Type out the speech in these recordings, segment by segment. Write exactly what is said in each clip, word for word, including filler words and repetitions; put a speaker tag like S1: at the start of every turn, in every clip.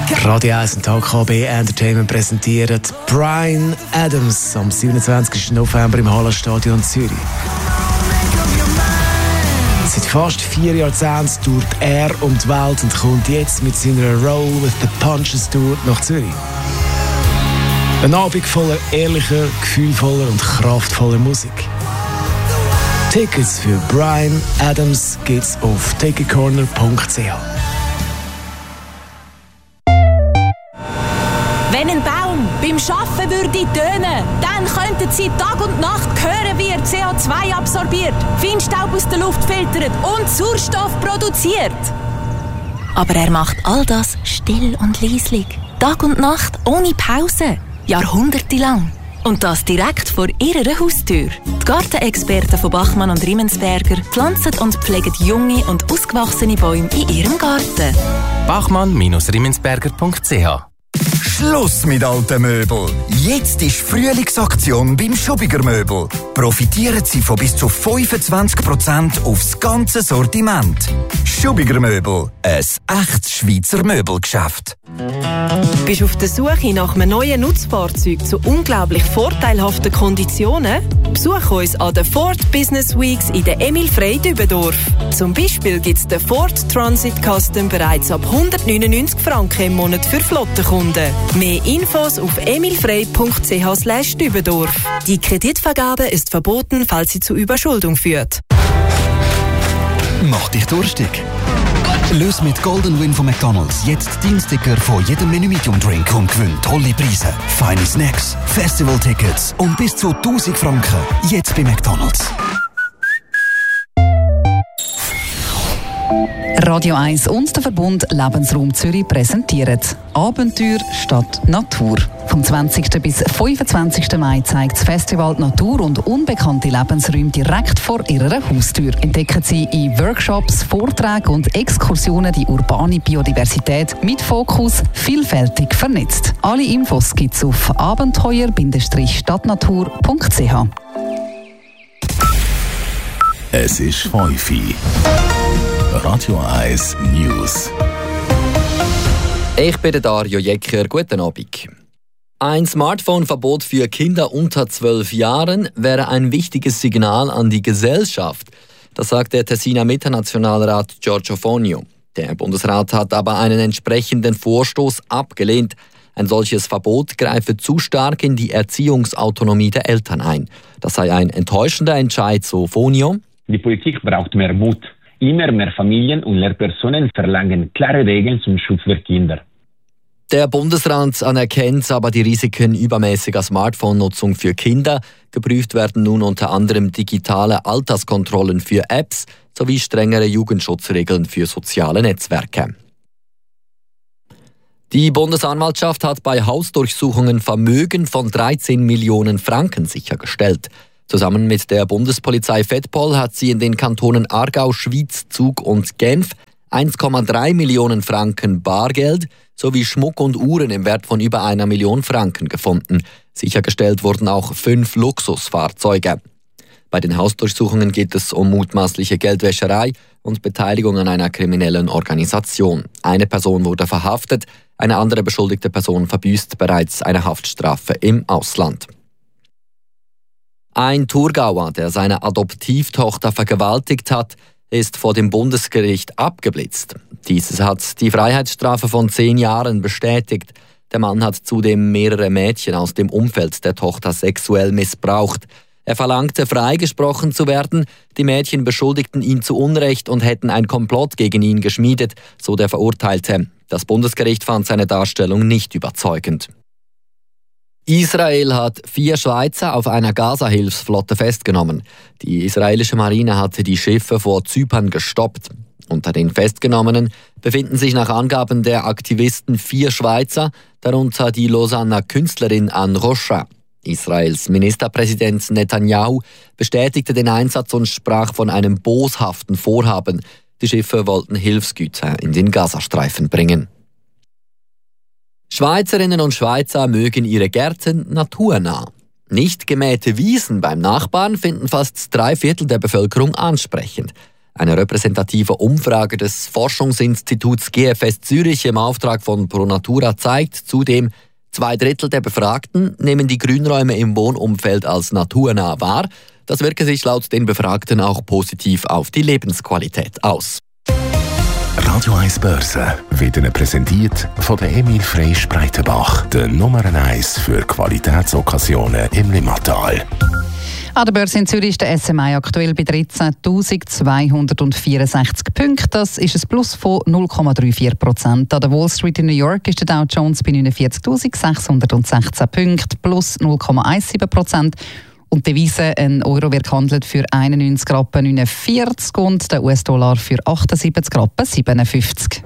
S1: Radio eins und H K B Entertainment präsentiert Bryan Adams am siebenundzwanzigsten November im Hallenstadion Zürich. Seit fast vier Jahrzehnten tourt er um die Welt und kommt jetzt mit seiner Roll with the Punches Tour nach Zürich. Ein Abend voller ehrlicher, gefühlvoller und kraftvoller Musik. Tickets für Bryan Adams gibt's auf ticketcorner punkt c h.
S2: Wenn ein Baum beim Schaffen würde tönen, dann könnten Sie Tag und Nacht hören, wie er C O zwei absorbiert, Feinstaub aus der Luft filtert und Sauerstoff produziert. Aber er macht all das still und leislich. Tag und Nacht ohne Pause. Jahrhundertelang. Und das direkt vor ihrer Haustür. Die Gartenexperten von Bachmann und Riemensberger pflanzen und pflegen junge und ausgewachsene Bäume in ihrem Garten.
S3: bachmann riemensberger punkt c h.
S4: Schluss mit alten Möbeln. Jetzt ist Frühlingsaktion beim Schubiger Möbel. Profitieren Sie von bis zu fünfundzwanzig Prozent aufs ganze Sortiment. Schubiger Möbel, ein echtes Schweizer Möbelgeschäft.
S5: Bist du auf der Suche nach einem neuen Nutzfahrzeug zu unglaublich vorteilhaften Konditionen? Besuch uns an den Ford Business Weeks in der Emil Frey Dübendorf. Zum Beispiel gibt es den Ford Transit Custom bereits ab hundertneunundneunzig Franken im Monat für Flottenkunden. Mehr Infos auf emilfrey punkt c h slash Dübendorf. Die Kreditvergabe ist verboten, falls sie zu Überschuldung führt.
S6: Mach dich durstig. Löse mit Golden Win von McDonald's jetzt deinen Sticker von jedem Menü Medium Drink und gewinn tolle Preise, feine Snacks, Festival-Tickets und bis zu tausend Franken. Jetzt bei McDonald's.
S7: Radio eins und der Verbund Lebensraum Zürich präsentieren Abenteuer statt Natur. Vom zwanzigsten bis fünfundzwanzigsten Mai zeigt das Festival Natur und unbekannte Lebensräume direkt vor ihrer Haustür. Entdecken Sie in Workshops, Vorträgen und Exkursionen die urbane Biodiversität mit Fokus vielfältig vernetzt. Alle Infos gibt es auf abenteuer stadtnatur punkt c h.
S8: Es ist fünf Uhr. Radio eins News.
S9: Ich bin Dario Jecker. Guten Abend. Ein Smartphone-Verbot für Kinder unter zwölf Jahren wäre ein wichtiges Signal an die Gesellschaft. Das sagt der Tessiner Mitternationalrat Giorgio Fonio. Der Bundesrat hat aber einen entsprechenden Vorstoß abgelehnt. Ein solches Verbot greife zu stark in die Erziehungsautonomie der Eltern ein. Das sei ein enttäuschender Entscheid, so Fonio.
S10: Die Politik braucht mehr Mut. Immer mehr Familien und Lehrpersonen verlangen klare Regeln zum Schutz der Kinder.
S9: Der Bundesrat anerkennt aber die Risiken übermäßiger Smartphone-Nutzung für Kinder. Geprüft werden nun unter anderem digitale Alterskontrollen für Apps sowie strengere Jugendschutzregeln für soziale Netzwerke. Die Bundesanwaltschaft hat bei Hausdurchsuchungen Vermögen von dreizehn Millionen Franken sichergestellt. Zusammen mit der Bundespolizei Fedpol hat sie in den Kantonen Aargau, Schwyz, Zug und Genf eins Komma drei Millionen Franken Bargeld sowie Schmuck und Uhren im Wert von über einer Million Franken gefunden. Sichergestellt wurden auch fünf Luxusfahrzeuge. Bei den Hausdurchsuchungen geht es um mutmaßliche Geldwäscherei und Beteiligung an einer kriminellen Organisation. Eine Person wurde verhaftet, eine andere beschuldigte Person verbüßt bereits eine Haftstrafe im Ausland. Ein Thurgauer, der seine Adoptivtochter vergewaltigt hat, ist vor dem Bundesgericht abgeblitzt. Dieses hat die Freiheitsstrafe von zehn Jahren bestätigt. Der Mann hat zudem mehrere Mädchen aus dem Umfeld der Tochter sexuell missbraucht. Er verlangte, freigesprochen zu werden. Die Mädchen beschuldigten ihn zu Unrecht und hätten ein Komplott gegen ihn geschmiedet, so der Verurteilte. Das Bundesgericht fand seine Darstellung nicht überzeugend. Israel hat vier Schweizer auf einer Gaza-Hilfsflotte festgenommen. Die israelische Marine hatte die Schiffe vor Zypern gestoppt. Unter den Festgenommenen befinden sich nach Angaben der Aktivisten vier Schweizer, darunter die Lausanner Künstlerin Anne Rocha. Israels Ministerpräsident Netanyahu bestätigte den Einsatz und sprach von einem boshaften Vorhaben. Die Schiffe wollten Hilfsgüter in den Gazastreifen bringen. Schweizerinnen und Schweizer mögen ihre Gärten naturnah. Nicht gemähte Wiesen beim Nachbarn finden fast drei Viertel der Bevölkerung ansprechend. Eine repräsentative Umfrage des Forschungsinstituts G F S Zürich im Auftrag von ProNatura zeigt zudem, zwei Drittel der Befragten nehmen die Grünräume im Wohnumfeld als naturnah wahr. Das wirke sich laut den Befragten auch positiv auf die Lebensqualität aus.
S8: Radio eins Börse wird Ihnen präsentiert von der Emil Frey Spreitenbach, der Nummer eins für Qualitätsokkasionen im Limmatal.
S7: An der Börse in Zürich ist der S M I aktuell bei dreizehntausendzweihundertvierundsechzig Punkten. Das ist ein Plus von null Komma vierunddreißig Prozent. An der Wall Street in New York ist der Dow Jones bei neunundvierzigtausendsechshundertsechzehn Punkten, plus null Komma siebzehn Prozent. Und die Devise, ein Euro wird gehandelt für einundneunzig Rappen neunundvierzig und der U S-Dollar für achtundsiebzig Rappen siebenundfünfzig.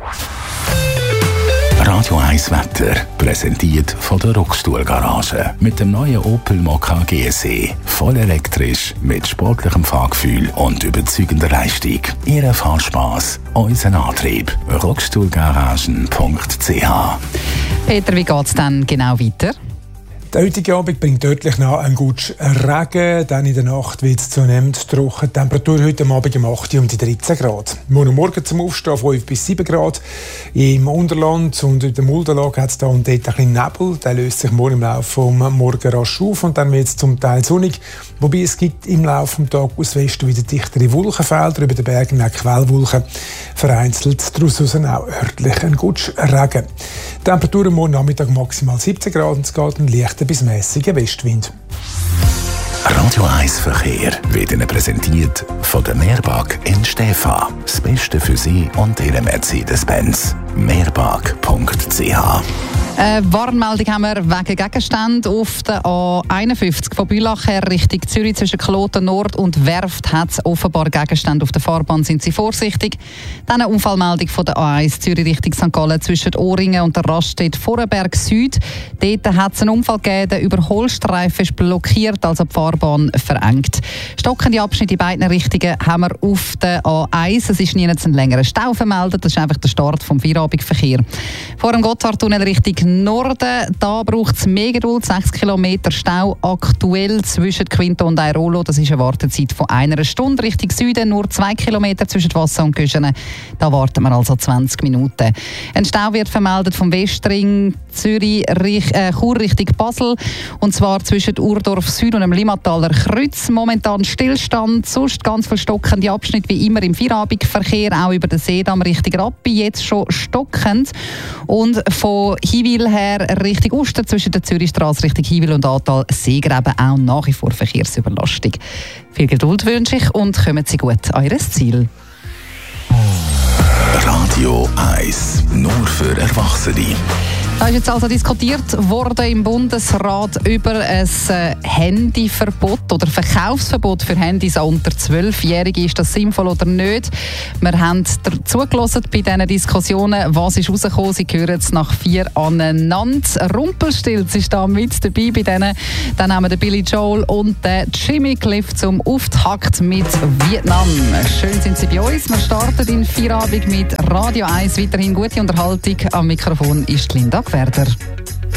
S8: Radio eins Wetter, präsentiert von der Rockstuhl-Garage. Mit dem neuen Opel Mokka G S E. Voll elektrisch, mit sportlichem Fahrgefühl und überzeugender Leistung. Ihr Fahrspass, unser Antrieb. rockstuhlgaragen punkt c h.
S7: Peter, wie geht es dann genau weiter?
S11: Der heutige Abend bringt deutlich nach einen guten Regen. Dann in der Nacht wird es zunehmend trocken. Die Temperatur heute Abend um acht Uhr um die dreizehn Grad. Morgen Morgen zum Aufstehen fünf bis sieben Grad. Im Unterland und in der Muldenlage hat es da und dort ein bisschen Nebel. Der löst sich morgen im Laufe des Morgen rasch auf und dann wird es zum Teil sonnig. Wobei es gibt im Laufe des Tages aus Westen wieder dichtere Wolkenfelder, über den Bergen auch Quellwolken. Vereinzelt daraus auch örtlich ein guter Regen. Die Temperatur morgen Nachmittag maximal siebzehn Grad und es geht ein leichter bis mäßiger Westwind.
S8: Radio eins Verkehr wird Ihnen präsentiert von der Meerbag in Stäfa. Das Beste für Sie und Ihre Mercedes-Benz. meerbag punkt c h.
S7: Eine Warnmeldung haben wir wegen Gegenständen auf der A einundfünfzig von Bülach her Richtung Zürich zwischen Kloten Nord und Werft hat es offenbar Gegenstände auf der Fahrbahn, sind Sie vorsichtig. Dann eine Unfallmeldung von der A eins Zürich Richtung Sankt Gallen zwischen Oringen und der Raststätte Vorarlberg Süd. Dort hat es einen Unfall gegeben, der Überholstreifen ist blockiert, also die Fahrbahn verengt. Stockende Abschnitte in beiden Richtungen haben wir auf der A eins. Es ist nirgends ein längerer Stau vermeldet, das ist einfach der Start vom Feierabendverkehr. Vor dem Gotthardtunnel Richtung Norden, da braucht es mehr Geduld, sechs Kilometer Stau aktuell zwischen Quinto und Airolo. Das ist eine Wartezeit von einer Stunde. Richtung Süden nur zwei Kilometer zwischen Wasser und Göschene. Da warten wir also zwanzig Minuten. Ein Stau wird vermeldet vom Westring Zürich, äh, Chur Richtung Basel. Und zwar zwischen Urdorf Süd und dem Limmataler Kreuz. Momentan Stillstand, sonst ganz viel stockende Abschnitte wie immer im Feierabendverkehr, auch über den Seedamm Richtung Rappi, jetzt schon stockend. Und von Hiwil her Richtung Osten zwischen der Zürichstraße Richtung Hiwil und Atal Seegräben auch nach wie vor Verkehrsüberlastung. Viel Geduld wünsche ich und kommen Sie gut an Ihr Ziel.
S8: Radio eins, nur für Erwachsene.
S7: Da ist jetzt also diskutiert worden im Bundesrat über ein Handyverbot oder Verkaufsverbot für Handys an unter zwölfjährige. Ist das sinnvoll oder nicht? Wir haben zugelassen bei diesen Diskussionen. Was ist rausgekommen? Sie hören es nach vier aneinander. Rumpelstilz ist da mit dabei bei denen. Dann haben wir den Billy Joel und den Jimmy Cliff zum Auftakt mit Vietnam. Schön sind Sie bei uns. Wir starten in Feierabend mit Radio eins. Weiterhin gute Unterhaltung. Am Mikrofon ist Linda Gwerder.